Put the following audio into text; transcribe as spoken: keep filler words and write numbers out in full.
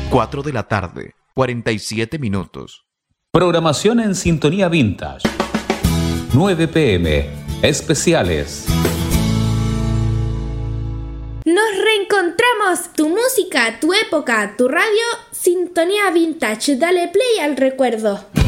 cuatro de la tarde, cuarenta y siete minutos. Programación en sintonía vintage. nueve pe eme. Especiales. Nos reencontramos. Tu música, tu época, tu radio. Sintonía vintage. Dale play al recuerdo.